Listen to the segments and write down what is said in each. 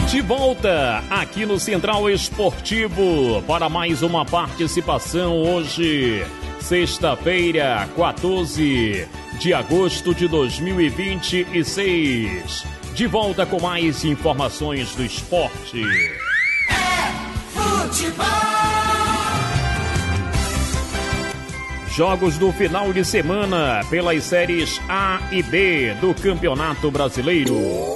De volta aqui no Central Esportivo para mais uma participação hoje, sexta-feira, 14 de agosto de 2026. De volta com mais informações do esporte. É futebol! Jogos do final de semana pelas séries A e B do Campeonato Brasileiro.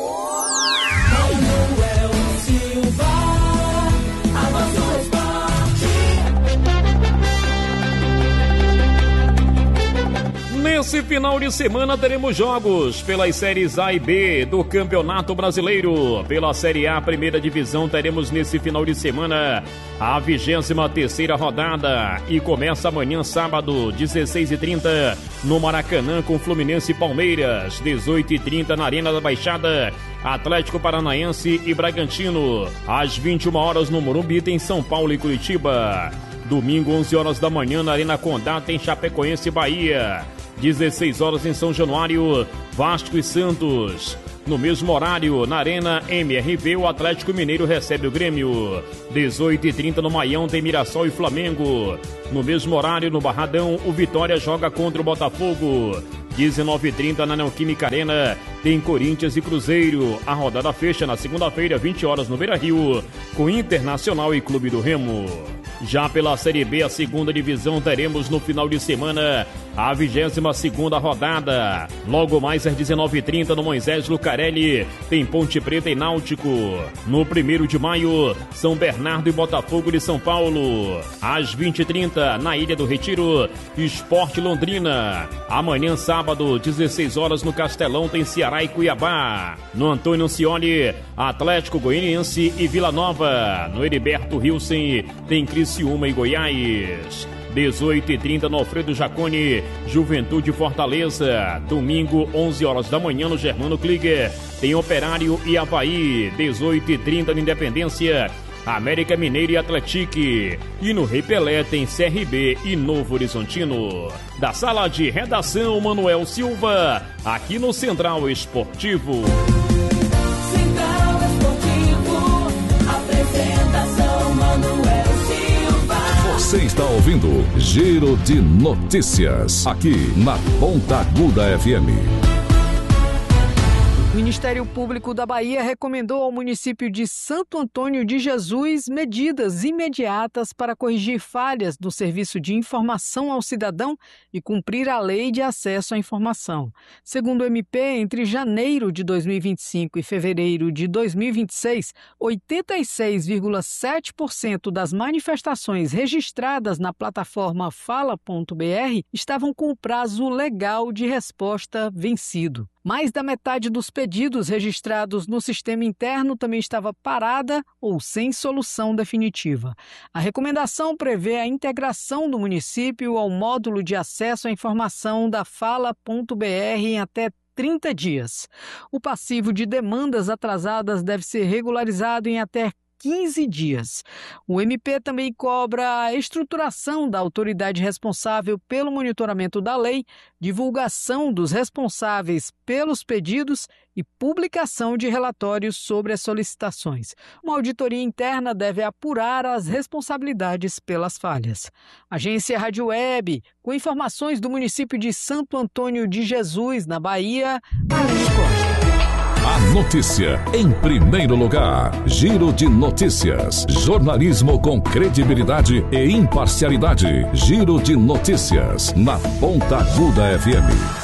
Nesse final de semana teremos jogos pelas séries A e B do Campeonato Brasileiro. Pela Série A, primeira divisão, teremos nesse final de semana a 23ª rodada e começa amanhã, sábado, 16h30, no Maracanã com Fluminense e Palmeiras, 18h30 na Arena da Baixada, Atlético Paranaense e Bragantino. Às 21 horas no Morumbi tem São Paulo e Curitiba. Domingo, 11 horas da manhã, na Arena Condá tem Chapecoense e Bahia. 16 horas em São Januário, Vasco e Santos. No mesmo horário, na Arena MRV, o Atlético Mineiro recebe o Grêmio. 18h30 no Maião tem Mirassol e Flamengo. No mesmo horário, no Barradão, o Vitória joga contra o Botafogo. 19h30 na Neoquímica Arena tem Corinthians e Cruzeiro. A rodada fecha na segunda-feira, 20 horas no Beira-Rio, com Internacional e Clube do Remo. Já pela Série B, a segunda divisão, teremos no final de semana a 22ª rodada. Logo mais às 19h30 no Moisés Lucarelli tem Ponte Preta e Náutico. No 1º de maio, São Bernardo e Botafogo de São Paulo. Às 20h30 na Ilha do Retiro, Sport Londrina. Amanhã, sábado, 16 horas no Castelão tem Ceará e Cuiabá. No Antônio Cioli, Atlético Goianiense e Vila Nova. No Heriberto Hilsen tem Criciúma e Goiás. 18h30 no Alfredo Jaconi, Juventude Fortaleza. Domingo, 11 horas da manhã no Germano Krieger tem Operário e Avaí. 18h30 no Independência, América Mineiro e Atlético. E no Rei Pelé tem CRB e Novo Horizontino. Da sala de redação, Manuel Silva, aqui no Central Esportivo. Central Esportivo, apresentação Manuel Silva. Você está ouvindo Giro de Notícias, aqui na Ponta Aguda FM. O Ministério Público da Bahia recomendou ao município de Santo Antônio de Jesus medidas imediatas para corrigir falhas no serviço de informação ao cidadão e cumprir a lei de acesso à informação. Segundo o MP, entre janeiro de 2025 e fevereiro de 2026, 86,7% das manifestações registradas na plataforma Fala.br estavam com o prazo legal de resposta vencido. Mais da metade dos pedidos registrados no sistema interno também estava parada ou sem solução definitiva. A recomendação prevê a integração do município ao módulo de acesso à informação da Fala.br em até 30 dias. O passivo de demandas atrasadas deve ser regularizado em até 15 dias. O MP também cobra a estruturação da autoridade responsável pelo monitoramento da lei, divulgação dos responsáveis pelos pedidos e publicação de relatórios sobre as solicitações. Uma auditoria interna deve apurar as responsabilidades pelas falhas. Agência Rádio Web, com informações do município de Santo Antônio de Jesus, na Bahia, Aline Costa. A notícia em primeiro lugar. Giro de Notícias. Jornalismo com credibilidade e imparcialidade. Giro de Notícias na Ponta Aguda FM.